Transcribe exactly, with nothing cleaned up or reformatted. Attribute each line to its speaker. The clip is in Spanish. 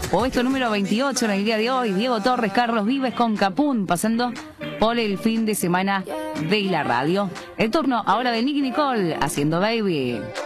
Speaker 1: Puesto número veintiocho en el día de hoy, Diego Torres, Carlos Vives con Capún, pasando por el fin de semana de la radio. El turno ahora de Nicky Nicole, haciendo Baby.